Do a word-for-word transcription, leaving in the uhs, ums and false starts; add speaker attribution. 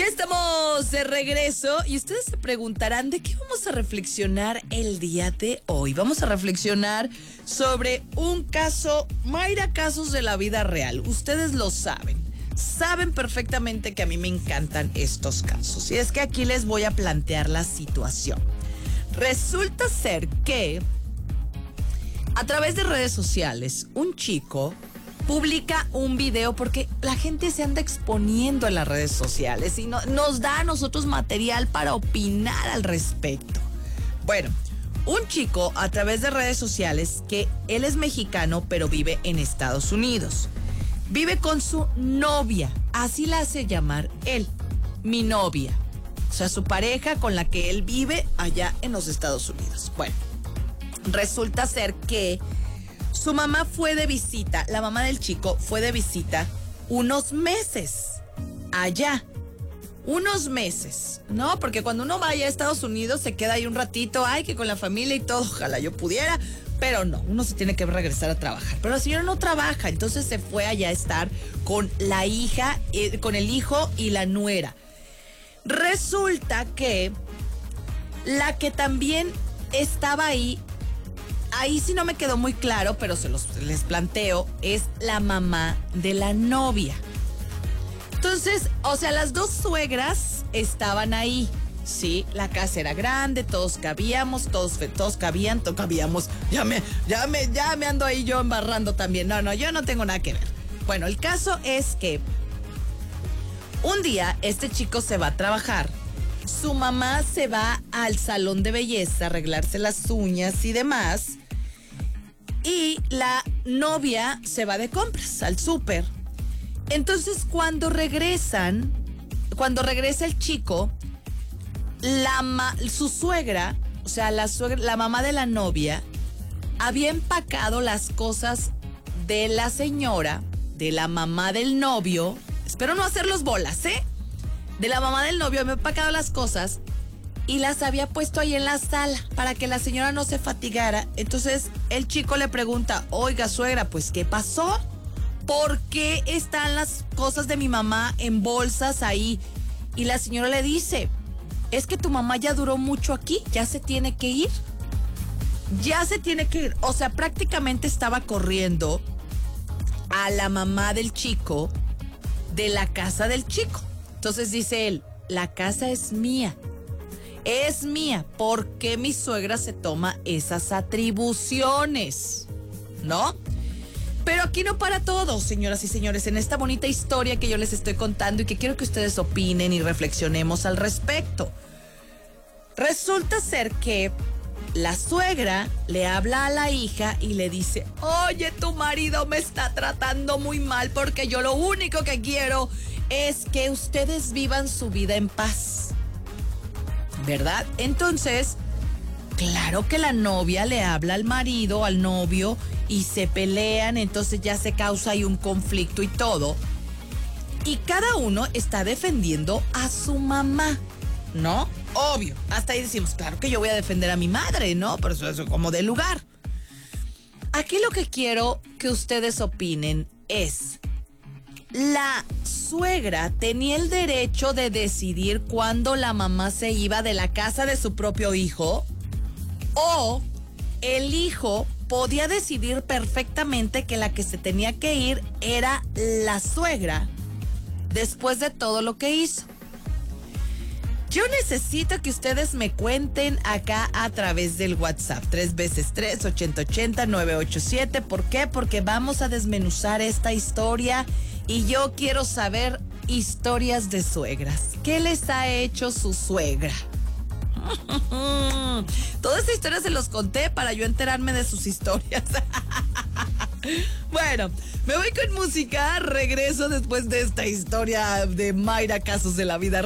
Speaker 1: Ya estamos de regreso y ustedes se preguntarán de qué vamos a reflexionar el día de hoy. Vamos a reflexionar sobre un caso, Mayra, casos de la vida real. Ustedes lo saben, saben perfectamente que a mí me encantan estos casos. Y es que aquí les voy a plantear la situación. Resulta ser que a través de redes sociales, un chico publica un video porque la gente se anda exponiendo en las redes sociales y no, nos da a nosotros material para opinar al respecto. Bueno, un chico a través de redes sociales, que él es mexicano pero vive en Estados Unidos, vive con su novia, así la hace llamar él, mi novia, o sea, su pareja con la que él vive allá en los Estados Unidos. Bueno, resulta ser que su mamá fue de visita, la mamá del chico fue de visita unos meses allá, unos meses, ¿no? Porque cuando uno vaya a Estados Unidos se queda ahí un ratito, ay, que con la familia y todo, ojalá yo pudiera, pero no, uno se tiene que regresar a trabajar. Pero la señora no trabaja, entonces se fue allá a estar con la hija, eh, con el hijo y la nuera. Resulta que la que también estaba ahí, ahí sí no me quedó muy claro, pero se los les planteo, es la mamá de la novia. Entonces, o sea, las dos suegras estaban ahí, ¿sí? La casa era grande, todos cabíamos, todos, todos cabían, todos cabíamos. Ya me, ya me, ya me ando ahí yo embarrando también. No, no, yo no tengo nada que ver. Bueno, el caso es que un día este chico se va a trabajar. Su mamá se va al salón de belleza a arreglarse las uñas y demás. Y la novia se va de compras al súper. Entonces, cuando regresan, cuando regresa el chico, la ma, su suegra, o sea, la, suegra, la mamá de la novia, había empacado las cosas de la señora, de la mamá del novio. Espero no hacerlos bolas, ¿eh? De la mamá del novio había empacado las cosas y las había puesto ahí en la sala para que la señora no se fatigara. Entonces el chico le pregunta, oiga, suegra, pues ¿qué pasó? ¿Por qué están las cosas de mi mamá en bolsas ahí? Y la señora le dice, es que tu mamá ya duró mucho aquí, ya se tiene que ir. Ya se tiene que ir. O sea, prácticamente estaba corriendo a la mamá del chico de la casa del chico. Entonces dice él, la casa es mía. Es mía, ¿por qué mi suegra se toma esas atribuciones? ¿No? Pero aquí no para todo, señoras y señores, en esta bonita historia que yo les estoy contando y que quiero que ustedes opinen y reflexionemos al respecto. Resulta ser que la suegra le habla a la hija y le dice, oye, tu marido me está tratando muy mal porque yo lo único que quiero es que ustedes vivan su vida en paz. ¿Verdad? Entonces, claro que la novia le habla al marido, al novio, y se pelean, entonces ya se causa ahí un conflicto y todo. Y cada uno está defendiendo a su mamá, ¿no? Obvio, hasta ahí decimos, claro que yo voy a defender a mi madre, ¿no? Pero eso es como de lugar. Aquí lo que quiero que ustedes opinen es, ¿la suegra tenía el derecho de decidir cuándo la mamá se iba de la casa de su propio hijo? ¿O el hijo podía decidir perfectamente que la que se tenía que ir era la suegra después de todo lo que hizo? Yo necesito que ustedes me cuenten acá a través del WhatsApp. Tres veces tres, ochenta ochenta, nueve ocho siete. ¿Por qué? Porque vamos a desmenuzar esta historia y yo quiero saber historias de suegras. ¿Qué les ha hecho su suegra? Toda esta historia se los conté para yo enterarme de sus historias. Bueno, me voy con música. Regreso después de esta historia de Mayra, casos de la vida